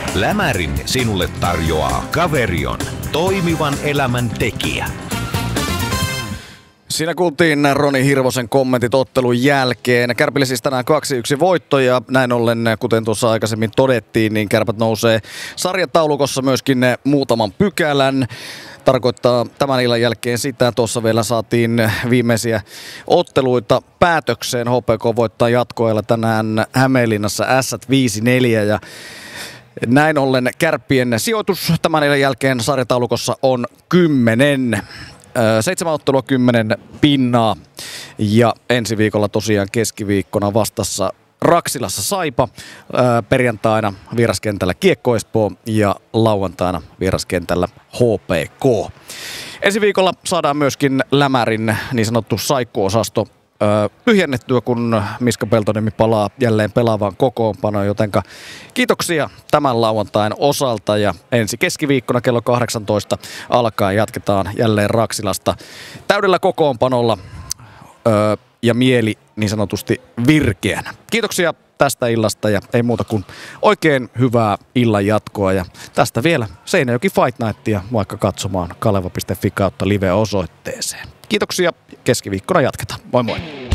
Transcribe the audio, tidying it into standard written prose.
Lämärin sinulle tarjoaa Caverion, toimivan elämän tekijä. Siinä kuultiin Roni Hirvosen kommentit ottelun jälkeen. Kärpille siis tänään 2-1 voitto ja näin ollen, kuten tuossa aikaisemmin todettiin, niin Kärpät nousee sarjataulukossa myöskin muutaman pykälän. Tarkoittaa tämän illan jälkeen sitä, tuossa vielä saatiin viimeisiä otteluita päätökseen. HPK voittaa jatkoajalla tänään Hämeenlinnassa Ässät 5-4 ja näin ollen Kärppien sijoitus tämän illan jälkeen sarjataulukossa on 10. 7 ottelua 10 pinnaa ja ensi viikolla tosiaan keskiviikkona vastassa Raksilassa Saipa, perjantaina vieraskentällä Kiekko Espoo ja lauantaina vieraskentällä HPK. Ensi viikolla saadaan myöskin Lämärin niin sanottu saikkuosasto tyhjennettyä, kun Miska Peltoniemi palaa jälleen pelaavaan kokoonpanoon, jotenka kiitoksia tämän lauantain osalta ja ensi keskiviikkona kello 18 alkaen jatketaan jälleen Raksilasta täydellä kokoonpanolla ja mieli niin sanotusti virkeänä. Kiitoksia tästä illasta ja ei muuta kuin oikein hyvää illan jatkoa ja tästä vielä Seinäjoki Fight Nightia vaikka katsomaan kaleva.fi kautta live-osoitteeseen. Kiitoksia, keskiviikkona jatketaan. Moi moi!